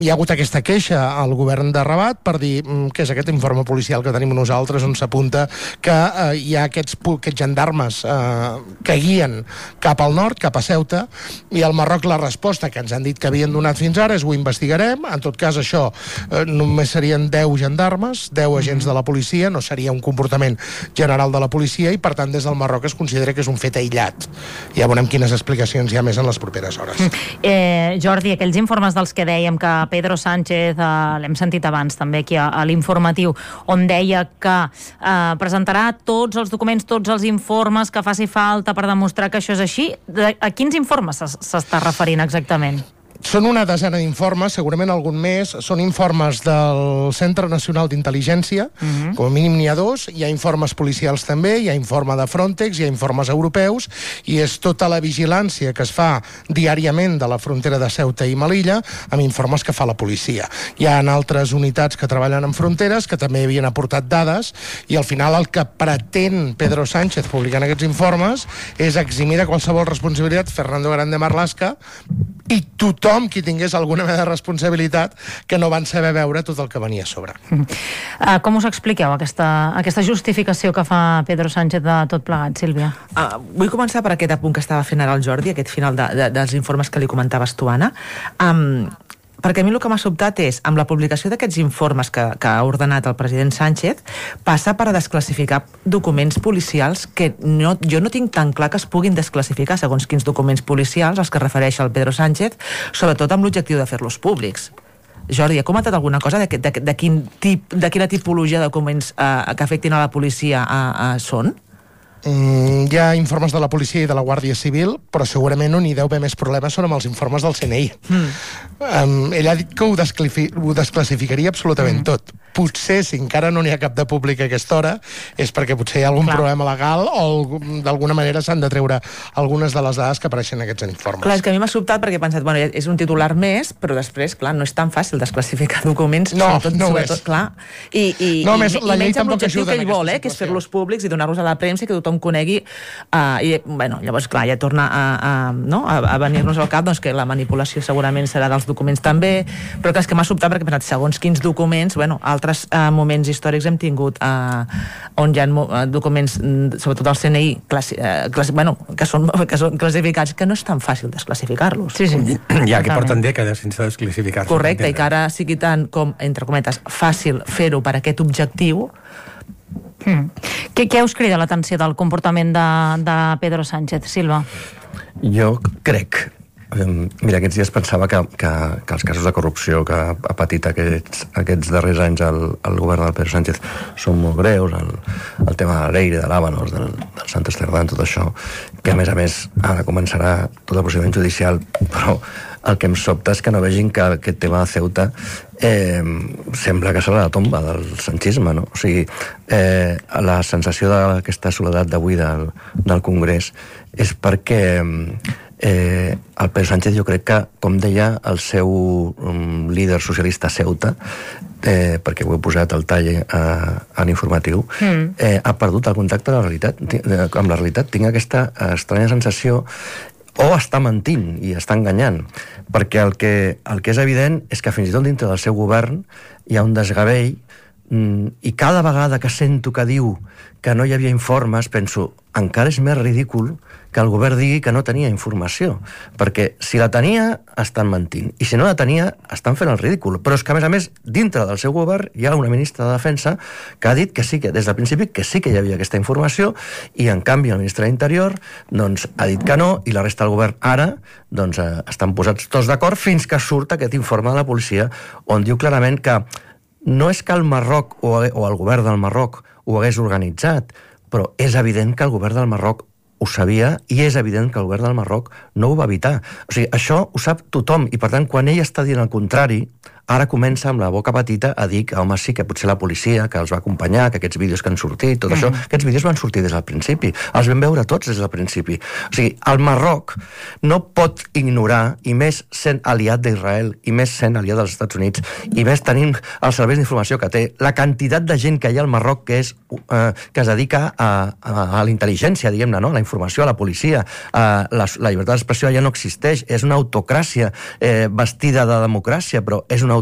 hi ha hagut aquesta queixa al govern de Rabat per dir que és aquest informe policial que tenim nosaltres on s'apunta que hi ha aquests gendarmes que guien cap al nord, cap a Ceuta, i al Marroc la resposta que ens han dit que havien donat fins ara és ho investigarem. En tot cas això només serien 10 gendarmes, 10 agents de la policia, no seria un comportament general de la policia, i per tant des del Marroc es considera que és un fet aïllat. Ja veurem quines explicacions hi ha més en les properes hores. Jordi, aquells informes dels que dèiem que Pedro Sánchez, l'hem sentit abans també aquí a l'informatiu, on deia que presentarà tots els documents, tots els informes que faci falta per demostrar que això és així. A quins informes s'està referint exactament? Són una desena d'informes, segurament algun més. Són informes del Centre Nacional d'Intel·ligència, com a mínim n'hi ha 2. Hi ha informes policials també, hi ha informe de Frontex, hi ha informes europeus, i és tota la vigilància que es fa diàriament de la frontera de Ceuta i Melilla amb informes que fa la policia. Hi ha altres unitats que treballen en fronteres que també havien aportat dades, i al final el que pretén Pedro Sánchez publicant aquests informes és eximir de qualsevol responsabilitat Fernando Grande Marlaska i tothom qui tingués alguna mena de responsabilitat que no van saber veure tot el que venia a sobre. Com us expliqueu aquesta justificació que fa Pedro Sánchez de tot plegat, Sílvia? Vull començar per aquest apunt que estava fent ara el Jordi, aquest final dels informes que li comentaves tu, Anna. Perquè a mi el que m'ha sobtat és, amb la publicació d'aquests informes que ha ordenat el president Sánchez, passa per a desclassificar documents policials que jo no tinc tan clar que es puguin desclassificar segons quins documents policials, els que refereix el Pedro Sánchez, sobretot amb l'objectiu de fer-los públics. Jordi, ha comentat alguna cosa de quina tipologia de documents que afectin a la policia són? Hi ha informes de la policia i de la Guàrdia Civil, però segurament on hi deu haver més problemes són amb els informes del CNI. Ell ha dit que ho desclassificaria absolutament tot. Potser, si encara no n'hi ha cap de públic a aquesta hora, és perquè potser hi ha algun problema legal o d'alguna manera s'han de treure algunes de les dades que apareixen en aquests informes. Clar, és que a mi m'ha sobtat perquè he pensat, bueno, és un titular més, però després, clar, no és tan fàcil desclassificar documents. No ho és. Clar. I menys amb l'objectiu que ell vol, que és fer-los públics i donar-los a la premsa i que tothom conegui. Llavors, clar, ja torna a venir-nos al cap que la manipulació segurament serà dels documents també, però és que m'ha sobtat perquè he pensat, segons quins documents, altres moments històrics hem tingut on hi ha documents, sobretot del CNI, que són classificats, que no és tan fàcil desclassificar-los. Sí. Ja, que porten dècades sense desclassificar-se. Correcte, i que ara sigui tan com, entre cometes, fàcil fer-ho per aquest objectiu. Què us crida l'atenció del comportament de Pedro Sánchez, Silva? Jo crec... Mira, aquests dies pensava que els casos de corrupció que ha patit aquests darrers anys el govern del Pedro Sánchez són molt greus, el tema de l'Eire, de l'Àbalos, del Santos Cerdán, tot això, que a més ara començarà tot el procediment judicial, però el que em sobta és que no vegin que aquest tema de Ceuta sembla que serà la tomba del sanchisme, no? O sigui, la sensació d'aquesta soledat d'avui del Congrés és perquè el Pedro Sánchez, jo crec que, com deia el seu líder socialista a Ceuta, perquè ho he posat al tall a l'informatiu, ha perdut el contacte amb la realitat. Tinc aquesta estranya sensació, o està mentint i està enganyant, perquè el que és evident és que fins i tot dintre del seu govern hi ha un desgavell, i cada vegada que sento que diu que no hi havia informes, penso, encara és més ridícul que el govern digui que no tenia informació, perquè si la tenia, estan mentint, i si no la tenia, estan fent el ridícul. Però és que, a més, dintre del seu govern hi ha una ministra de Defensa que ha dit que sí, que des del principi que sí que hi havia aquesta informació, i en canvi el ministre d'Interior ha dit que no, i la resta del govern ara estan posats tots d'acord fins que surt aquest informe de la policia on diu clarament que no és que el Marroc o el govern del Marroc ho hagués organitzat, però és evident que el govern del Marroc ho sabia, i és evident que el govern del Marroc no ho va evitar. O sigui, això ho sap tothom, i per tant, quan ell està dient el contrari, ara comença amb la boca petita a dir que, home, sí, que potser la policia, que els va acompanyar, que aquests vídeos que han sortit, tot això, aquests vídeos van sortir des del principi. Els vam veure tots des del principi. O sigui, el Marroc no pot ignorar, i més sent aliat d'Israel, i més sent aliat dels Estats Units, i més tenint els serveis d'informació que té, la quantitat de gent que hi ha al Marroc que es dedica a la intel·ligència, diguem-ne, no? A la informació, a la policia, la llibertat d'expressió ja no existeix, és una autocràcia vestida de democràcia, però és una